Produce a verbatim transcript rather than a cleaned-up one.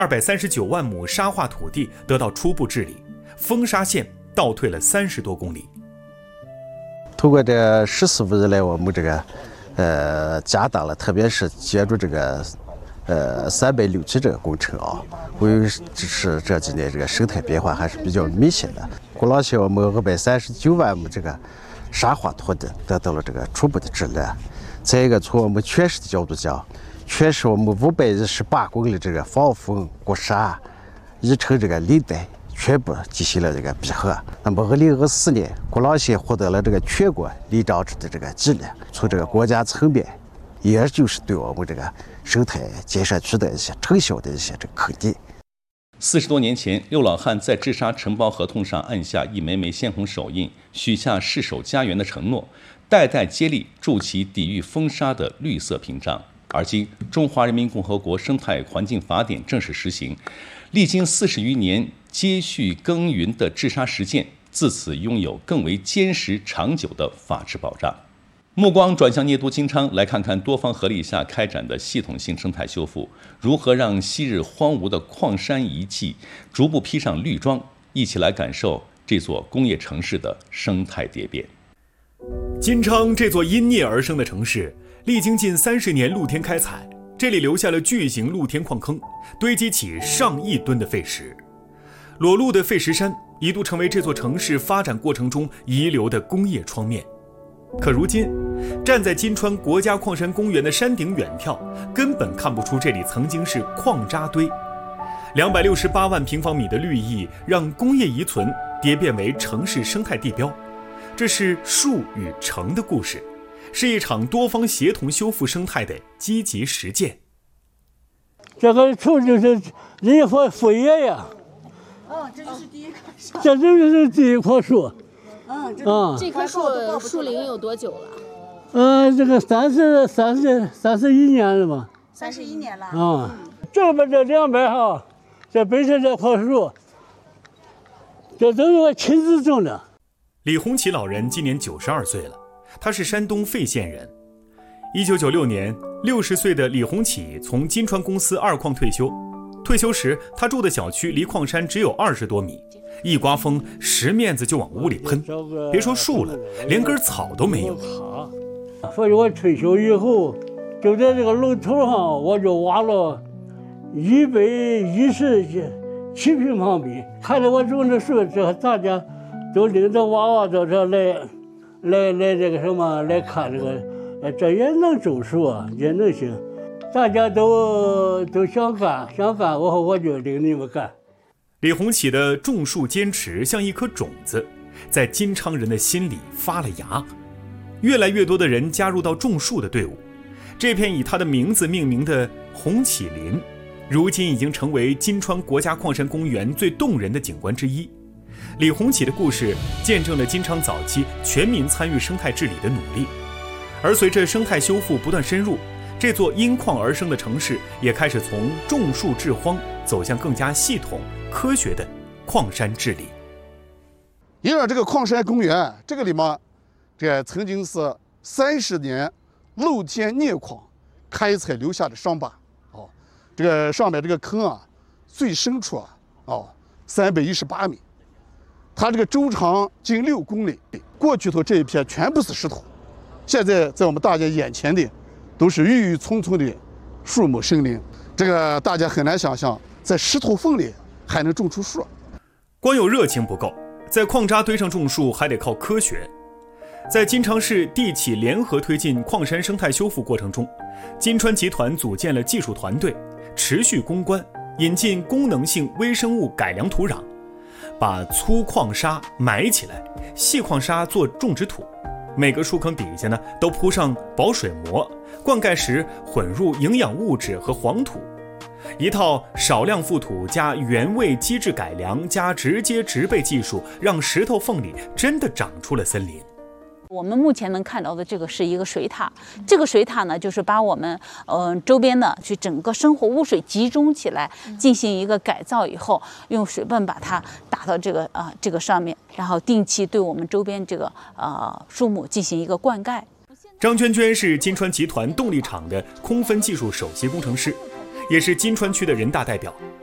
二百三十九万亩沙化土地得到初步治理，丰沙县倒退了三十多公里。 通过这十四五日来，我们这个呃加大了，特别是借助这个呃三百六期这个工程啊，我有支持这几年这个生态变化还是比较明显的。古朗县我们二百三十九万亩这个沙化土地得到了这个初步的治理。再一个，从我们全市的角度讲，全市我们五百一十八公里这个防风过沙、宜城这个林带全部进行了这个闭合。那么，二零二四年，古朗县获得了这个全国林长制的这个吉利，从这个国家层面，也就是对我们这个生态建设区的一些成效的一些这个肯定。 四十多年前，刘老汉在治沙承包合同上按下一枚枚鲜红手印，许下誓守家园的承诺，代代接力筑起抵御风沙的绿色屏障。而今，《中华人民共和国生态环境法典》正式实行，历经四十余年接续耕耘的治沙实践，自此拥有更为坚实长久的法治保障。目光转向聂都金昌，来看看多方合力下开展的系统性生态修复，如何让昔日荒芜的矿山遗迹逐步披上绿装，一起来感受这座工业城市的生态蝶变。 金昌这座因镍而生的城市，历经近三十年露天开采，这里留下了巨型露天矿坑，堆积起上亿吨的废石。裸露的废石山一度成为这座城市发展过程中遗留的工业窗面。可如今，站在金川国家矿山公园的山顶远眺，根本看不出这里曾经是矿渣堆。两百六十八万平方米的绿意，让工业遗存蝶变为城市生态地标。这是树与城的故事，是一场多方协同修复生态的积极实践。 这个树就是人家枫叶呀。 哦，这就是第一棵树。 这就是第一棵树。 嗯，这啊， 这棵树树龄有多久了？ 呃，这个三十三十三十一年了吧？ 三十一年了。 啊，这边这两边哈，这本身这棵树，这都是我亲自种的。 李洪奇老人今年九十二岁了，他是山东费县人。一九九六年，六十岁的李洪奇从金川公司二矿退休。退休时，他住的小区离矿山只有二十多米，一刮风，石面子就往屋里喷。别说树了，连根草都没有。 所以我退休以后，就在这个楼头上，我就挖了一百一十七平方米。看着我种的树，这大家都领着娃娃到这来，来来这个什么来看这个，这也能种树啊，也能行。大家都都想干，想干，我我就领你们干。 李洪奇的种树坚持像一颗种子，在金昌人的心里发了芽。越来越多的人加入到种树的队伍。这片以他的名字命名的红启林，如今已经成为金川国家矿山公园最动人的景观之一。李洪启的故事见证了金昌早期全民参与生态治理的努力。而随着生态修复不断深入，这座因矿而生的城市也开始从种树治荒走向更加系统、科学的矿山治理。 因为这个矿山公园，这个里面，这曾经是三十年露天镍矿开采留下的伤疤。哦，这个上面这个坑啊，最深处啊，哦，三百一十八米，它这个周长近六公里。过去头这一片全部是石头，现在在我们大家眼前的。都是郁郁葱葱的树木森林，这个大家很难想象，在石头缝里还能种出树。 光有热情不够，在矿渣堆上种树还得靠科学。在金昌市地企联合推进矿山生态修复过程中，金川集团组建了技术团队，持续攻关，引进功能性微生物改良土壤，把粗矿沙埋起来，细矿沙做种植土。每个树坑底下呢，都铺上保水膜，灌溉时混入营养物质和黄土，一套少量覆土加原位机制改良加直接植被技术，让石头缝里真的长出了森林。 我们目前能看到的这个是一个水塔，这个水塔呢，就是把我们呃周边的去整个生活污水集中起来，进行一个改造以后，用水泵把它打到这个啊、呃、这个上面，然后定期对我们周边这个呃树木进行一个灌溉。 张娟娟是金川集团动力厂的空分技术首席工程师，也是金川区的人大代表。